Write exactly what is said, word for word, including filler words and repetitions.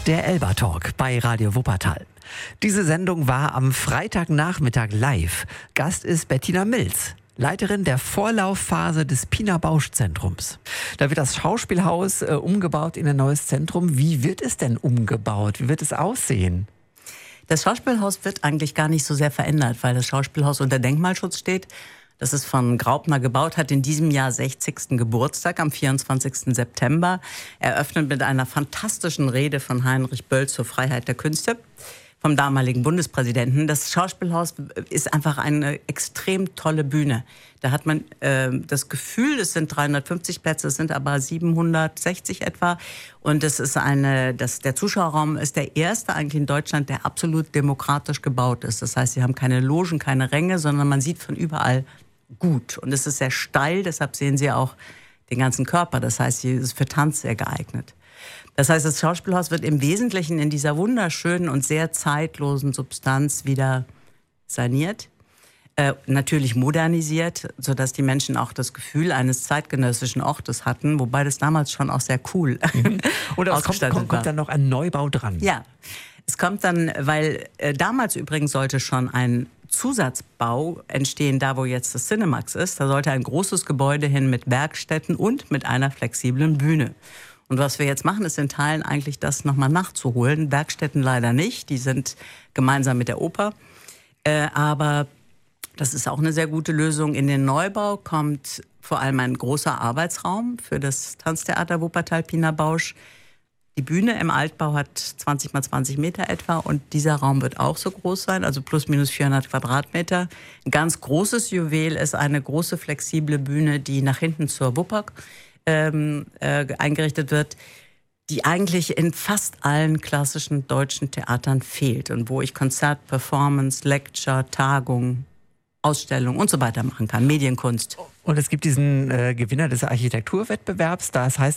Der Elba Talk bei Radio Wuppertal. Diese Sendung war am Freitagnachmittag live. Gast ist Bettina Milz, Leiterin der Vorlaufphase des Pina Bausch Zentrums. Da wird das Schauspielhaus äh, umgebaut in ein neues Zentrum. Wie wird es denn umgebaut? Wie wird es aussehen? Das Schauspielhaus wird eigentlich gar nicht so sehr verändert, weil das Schauspielhaus unter Denkmalschutz steht. Das ist von Graupner gebaut, hat in diesem Jahr sechzigsten Geburtstag am vierundzwanzigsten September. Eröffnet mit einer fantastischen Rede von Heinrich Böll zur Freiheit der Künste, vom damaligen Bundespräsidenten. Das Schauspielhaus ist einfach eine extrem tolle Bühne. Da hat man äh, das Gefühl, es sind dreihundertfünfzig Plätze, es sind aber siebenhundertsechzig etwa. Und es ist eine, das, der Zuschauerraum ist der erste eigentlich in Deutschland, der absolut demokratisch gebaut ist. Das heißt, sie haben keine Logen, keine Ränge, sondern man sieht von überall gut. Und es ist sehr steil, deshalb sehen Sie auch den ganzen Körper. Das heißt, es ist für Tanz sehr geeignet. Das heißt, das Schauspielhaus wird im Wesentlichen in dieser wunderschönen und sehr zeitlosen Substanz wieder saniert. Äh, natürlich modernisiert, sodass die Menschen auch das Gefühl eines zeitgenössischen Ortes hatten, wobei das damals schon auch sehr cool mhm. Oder es kommt, ausgestattet kommt, kommt dann noch ein Neubau dran. Ja, es kommt dann, weil äh, damals übrigens sollte schon ein Zusatzbau entstehen, da wo jetzt das Cinemax ist. Da sollte ein großes Gebäude hin mit Werkstätten und mit einer flexiblen Bühne. Und was wir jetzt machen, ist in Teilen eigentlich das nochmal nachzuholen. Werkstätten leider nicht, die sind gemeinsam mit der Oper. Äh, aber das ist auch eine sehr gute Lösung. In den Neubau kommt vor allem ein großer Arbeitsraum für das Tanztheater Wuppertal Pina Bausch. Die Bühne im Altbau hat zwanzig mal zwanzig Meter etwa und dieser Raum wird auch so groß sein, also plus minus vierhundert Quadratmeter. Ein ganz großes Juwel ist eine große flexible Bühne, die nach hinten zur Wupper ähm, äh, eingerichtet wird, die eigentlich in fast allen klassischen deutschen Theatern fehlt und wo ich Konzert, Performance, Lecture, Tagung, Ausstellung und so weiter machen kann, Medienkunst. Und es gibt diesen äh, Gewinner des Architekturwettbewerbs, das heißt